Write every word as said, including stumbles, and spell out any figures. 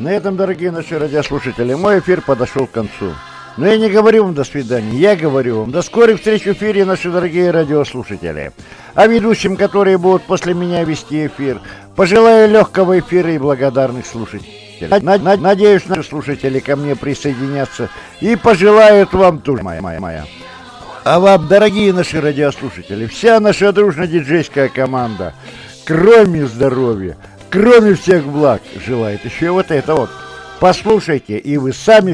На этом, дорогие наши радиослушатели, мой эфир подошел к концу. Но я не говорю вам до свидания, я говорю вам до скорых встреч в эфире, наши дорогие радиослушатели. А ведущим, которые будут после меня вести эфир, пожелаю легкого эфира и благодарных слушателей. Надеюсь, наши слушатели ко мне присоединятся и пожелают вам тоже, моя, моя, моя. А вам, дорогие наши радиослушатели, вся наша дружная диджейская команда, кроме здоровья, кроме всех благ, желает еще вот это вот. Послушайте, и вы сами